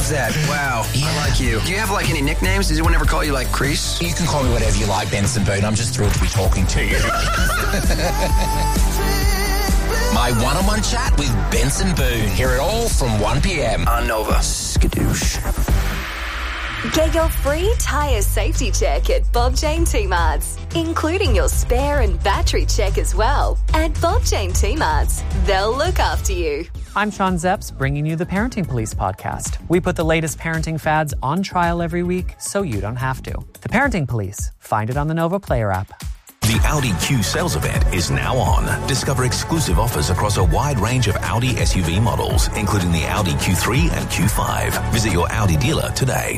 love that. Wow. Yeah. I like you. Do you have, any nicknames? Does anyone ever call you, Crease? You can call me whatever you like, Benson Boone. I'm just thrilled to be talking to you. My one-on-one chat with Benson Boone. Hear it all from 1 p.m. on Nova. Skadoosh. Get your free tyre safety check at Bob Jane T-Marts, including your spare and battery check as well. At Bob Jane T-Marts, they'll look after you. I'm Sean Zepps, bringing you the Parenting Police podcast. We put the latest parenting fads on trial every week so you don't have to. The Parenting Police. Find it on the Nova Player app. The Audi Q sales event is now on. Discover exclusive offers across a wide range of Audi SUV models, including the Audi Q3 and Q5. Visit your Audi dealer today.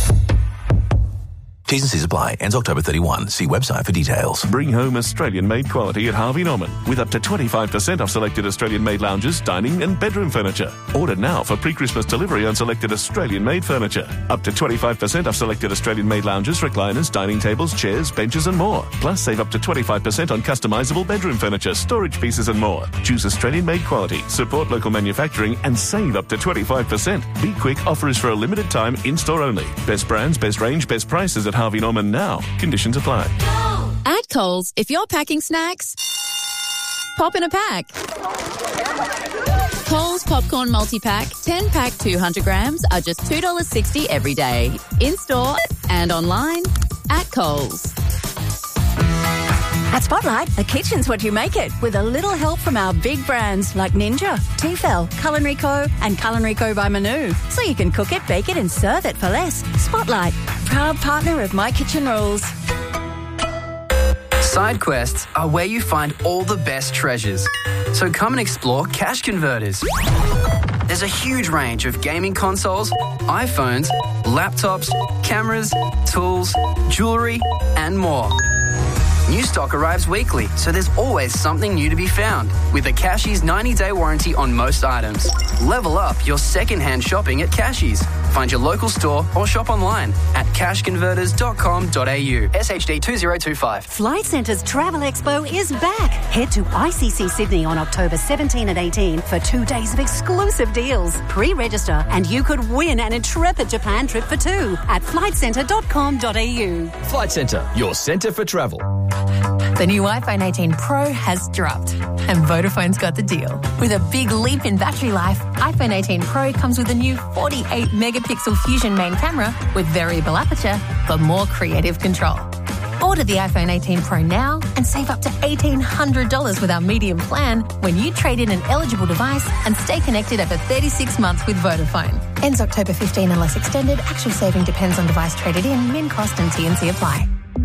T's and C's apply. Ends October 31. See website for details. Bring home Australian-made quality at Harvey Norman with up to 25% off selected Australian-made lounges, dining and bedroom furniture. Order now for pre-Christmas delivery on selected Australian-made furniture. Up to 25% off selected Australian-made lounges, recliners, dining tables, chairs, benches and more. Plus, save up to 25% on customisable bedroom furniture, storage pieces and more. Choose Australian-made quality, support local manufacturing and save up to 25%. Be quick, offer is for a limited time, in-store only. Best brands, best range, best prices at Harvey Norman now. Conditions apply. At Coles, if you're packing snacks, pop in a pack. Coles Popcorn Multi-Pack, 10-pack 200 grams are just $2.60 every day. In-store and online at Coles. At Spotlight, a kitchen's what you make it, with a little help from our big brands like Ninja, Tefal, Culinary Co. and Culinary Co. by Manu. So you can cook it, bake it and serve it for less. Spotlight, proud partner of My Kitchen Rules. Side quests are where you find all the best treasures. So come and explore Cash Converters. There's a huge range of gaming consoles, iPhones, laptops, cameras, tools, jewellery and more. New stock arrives weekly, so there's always something new to be found. With a Cashies 90-day warranty on most items. Level up your second-hand shopping at Cashies. Find your local store or shop online at cashconverters.com.au. SHD 2025. Flight Centre's Travel Expo is back. Head to ICC Sydney on October 17 and 18 for 2 days of exclusive deals. Pre-register and you could win an intrepid Japan trip for two at flightcentre.com.au. Flight Centre, your centre for travel. The new iPhone 18 Pro has dropped, and Vodafone's got the deal. With a big leap in battery life, iPhone 18 Pro comes with a new 48-megapixel Fusion main camera with variable aperture for more creative control. Order the iPhone 18 Pro now and save up to $1,800 with our medium plan when you trade in an eligible device and stay connected over 36 months with Vodafone. Ends October 15 unless extended. Actual saving depends on device traded in, min cost and T&C apply.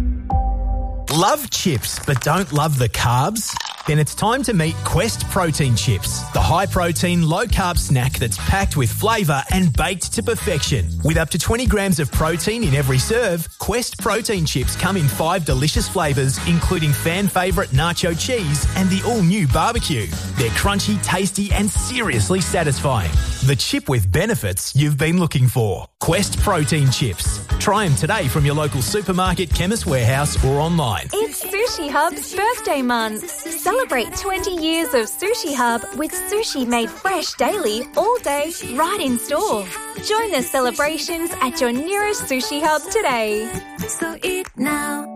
Love chips but don't love the carbs? Then it's time to meet Quest Protein Chips, the high-protein, low-carb snack that's packed with flavour and baked to perfection. With up to 20 grams of protein in every serve, Quest Protein Chips come in 5 delicious flavours, including fan-favourite nacho cheese and the all-new barbecue. They're crunchy, tasty and seriously satisfying. The chip with benefits you've been looking for. Quest Protein Chips. Try them today from your local supermarket, Chemist Warehouse or online. It's Sushi Hub's birthday month. Celebrate 20 years of Sushi Hub with sushi made fresh daily, all day, right in store. Join the celebrations at your nearest Sushi Hub today. So eat now.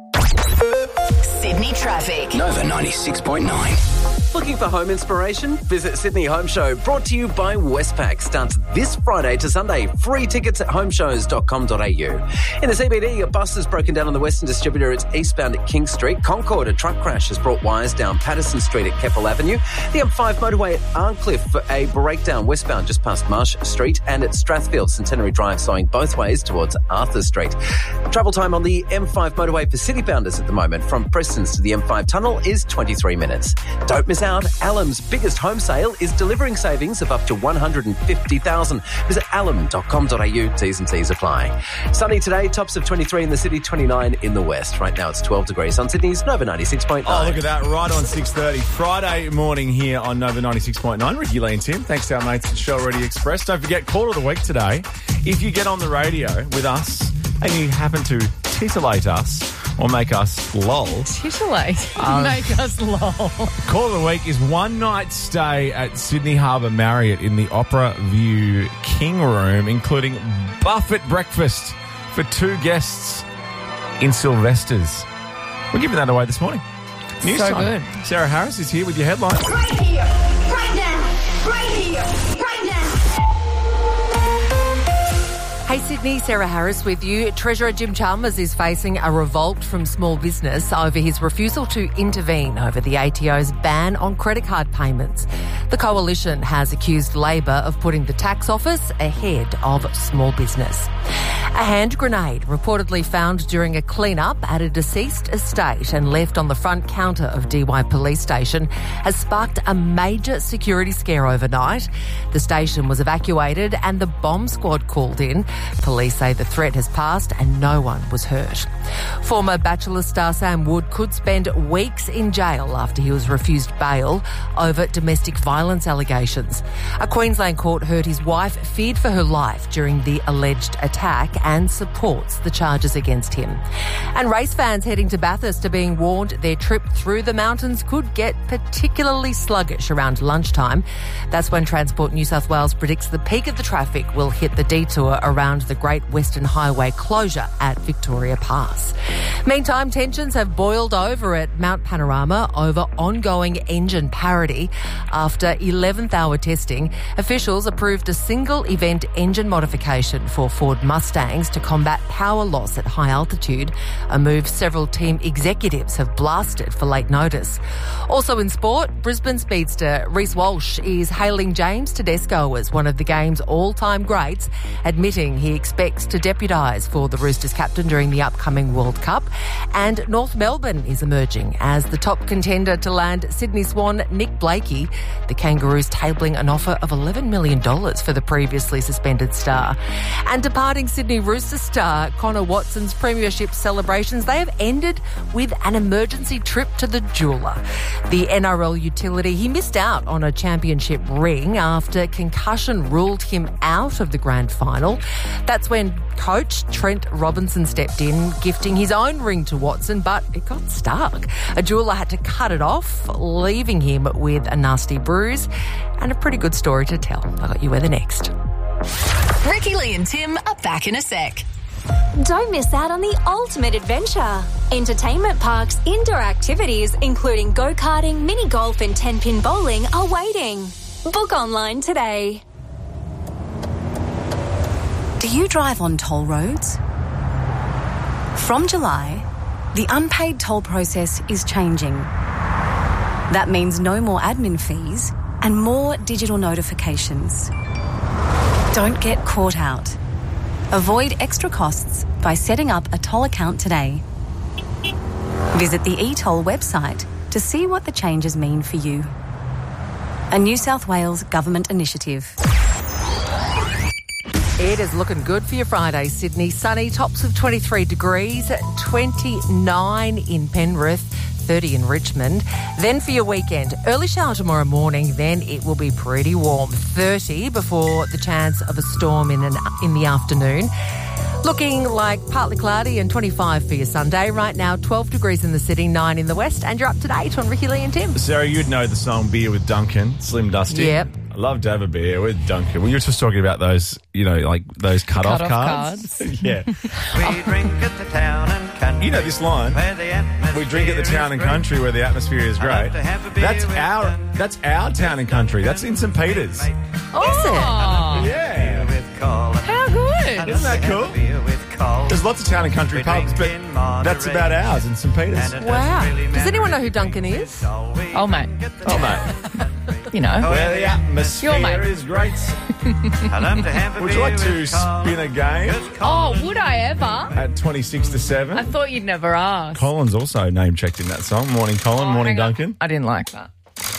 Sydney traffic. Nova 96.9. Looking for home inspiration? Visit Sydney Home Show, brought to you by Westpac. Starts this Friday to Sunday. Free tickets at homeshows.com.au. In the CBD, a bus has broken down on the Western Distributor. It's eastbound at King Street. Concord, a truck crash has brought wires down Patterson Street at Keppel Avenue. The M5 motorway at Arncliffe, a breakdown westbound just past Marsh Street. And at Strathfield, Centenary Drive, slowing both ways towards Arthur Street. Travel time on the M5 motorway for citybounders at the moment from Prestons to the M5 tunnel is 23 minutes. Don't miss out. Alum's biggest home sale is delivering savings of up to $150,000. Visit alum.com.au. T's and C's apply. Sunny today, tops of 23 in the city, 29 in the west. Right now it's 12 degrees on Sydney's Nova 96.9. Oh, look at that, right on 6:30. Friday morning here on Nova 96.9. Ricky Lee and Tim, thanks to our mates at Show Ready Express. Don't forget, call of the week today. If you get on the radio with us and you happen to titillate us or make us lol. Titillate. Make us lol. Call of the week is one night stay at Sydney Harbour Marriott in the Opera View King Room, including buffet breakfast for 2 guests in Sylvester's. We're giving that away this morning. News So time. good. Sarah Harris is here with your headlines. Right here, right now, right here, right now. Hey Sydney, Sarah Harris with you. Treasurer Jim Chalmers is facing a revolt from small business over his refusal to intervene over the ATO's ban on credit card payments. The coalition has accused Labor of putting the tax office ahead of small business. A hand grenade reportedly found during a clean-up at a deceased estate and left on the front counter of DY Police Station has sparked a major security scare overnight. The station was evacuated and the bomb squad called in. Police say the threat has passed and no one was hurt. Former Bachelor star Sam Wood could spend weeks in jail after he was refused bail over domestic violence allegations. A Queensland court heard his wife feared for her life during the alleged attack and supports the charges against him. And race fans heading to Bathurst are being warned their trip through the mountains could get particularly sluggish around lunchtime. That's when Transport New South Wales predicts the peak of the traffic will hit the detour around the Great Western Highway closure at Victoria Pass. Meantime, tensions have boiled over at Mount Panorama over ongoing engine parity. After 11th hour testing, officials approved a single event engine modification for Ford Mustangs to combat power loss at high altitude, a move several team executives have blasted for late notice. Also in sport, Brisbane speedster Reece Walsh is hailing James Tedesco as one of the game's all-time greats, admitting he expects to deputise for the Roosters captain during the upcoming World Cup. And North Melbourne is emerging as the top contender to land Sydney Swan Nick Blakey. The Kangaroos tabling an offer of $11 million for the previously suspended star. And departing Sydney Roosters star Connor Watson's premiership celebrations, they have ended with an emergency trip to the jeweller. The NRL utility, he missed out on a championship ring after concussion ruled him out of the grand final. That's when coach Trent Robinson stepped in, gifting his own ring to Watson, but it got stuck. A jeweller had to cut it off, leaving him with a nasty bruise and a pretty good story to tell. I got you weather next. Ricky, Lee and Tim are back in a sec. Don't miss out on the ultimate adventure. Entertainment parks, indoor activities, including go-karting, mini golf and 10-pin bowling are waiting. Book online today. Do you drive on toll roads? From July, the unpaid toll process is changing. That means no more admin fees and more digital notifications. Don't get caught out. Avoid extra costs by setting up a toll account today. Visit the eToll website to see what the changes mean for you. A New South Wales government initiative. It is looking good for your Friday, Sydney. Sunny, tops of 23 degrees, 29 in Penrith, 30 in Richmond. Then for your weekend, early shower tomorrow morning, then it will be pretty warm, 30 before the chance of a storm in the afternoon. Looking like partly cloudy and 25 for your Sunday. Right now, 12 degrees in the city, 9 in the west, and you're up to date on Ricky, Lee and Tim. Sarah, you'd know the song Beer with Duncan, Slim Dusty. Yep. I love to have a beer with Duncan. Well, you were just talking about those, like those cut-off cards. Yeah. We drink at the town and country. You know this line. We drink at the town and country where the atmosphere is great. That's our town and country. That's in St. Peter's. Oh, yeah. How good. Isn't that cool? There's lots of town and country pubs, but that's about ours in St. Peter's. Wow. Does anyone know who Duncan is? Oh, mate. Oh, mate. You know. Where the atmosphere is great. Would you like to spin a game? Oh, would I ever? At 26 to 7. I thought you'd never ask. Colin's also name-checked in that song. Morning, Colin. Morning, Duncan. I didn't like that.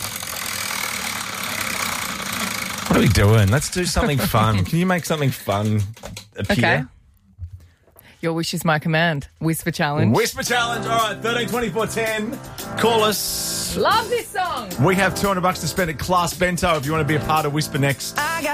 What are we doing? Let's do something fun. Can you make something fun appear? Okay. Your wish is my command. Whisper challenge. Whisper challenge. All right, 13 24 10. Call us. Love this song. We have $200 to spend at Class Bento if you want to be a part of Whisper Next.